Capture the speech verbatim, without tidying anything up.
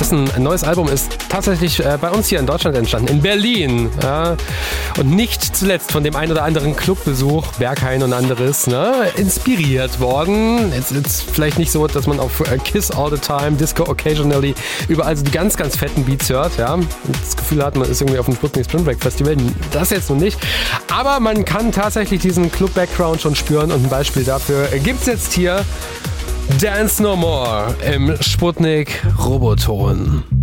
ist ein, ein neues Album, ist tatsächlich äh, bei uns hier in Deutschland entstanden, in Berlin. Ja? Und nicht zuletzt von dem ein oder anderen Clubbesuch, Berghain und anderes, ne? inspiriert worden. Jetzt ist vielleicht nicht so, dass man auf äh, Kiss All the Time, Disco Occasionally überall so die ganz, ganz fetten Beats hört. Ja? Und das Gefühl hat, man ist irgendwie auf dem Sputnik Spring Break Festival. Das jetzt noch nicht. Aber man kann tatsächlich diesen Club-Background schon spüren und ein Beispiel dafür gibt's jetzt hier. Dance No More im Sputnik Roboton.